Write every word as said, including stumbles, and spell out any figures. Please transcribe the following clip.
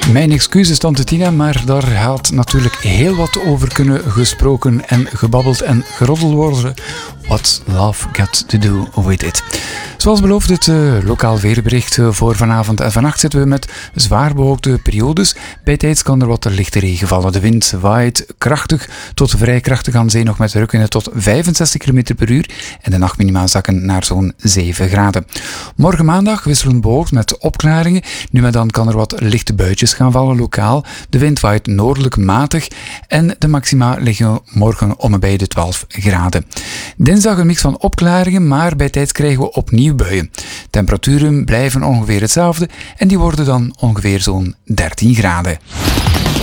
Mijn excuses, tante Tina, maar daar had natuurlijk heel wat over kunnen gesproken en gebabbeld en geroddeld worden. What's love got to do with it? Zoals beloofd, het uh, lokaal weerbericht uh, voor vanavond en vannacht zitten we met zwaar bewolkte periodes. Bijtijds kan er wat lichte regen vallen. De wind waait krachtig tot vrij krachtig aan zee, nog met rukwinden tot vijfenzestig kilometer per uur. En de nachtminima zakken naar zo'n zeven graden. Morgen maandag wisselend bewolkt met opklaringen. Nu en dan kan er wat lichte buitjes gaan vallen lokaal. De wind waait noordelijk matig en de maxima liggen morgen om en bij de twaalf graden. Dinsdag een mix van opklaringen, maar bijtijds krijgen we opnieuw buien. Temperaturen blijven ongeveer hetzelfde en die worden dan ongeveer zo'n dertien graden.